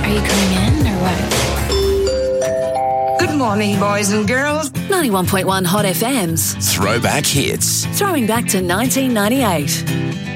Are you coming in or what? Good morning, boys and girls. 91.1 Hot FM's Throwback Hits. Throwing back to 1998.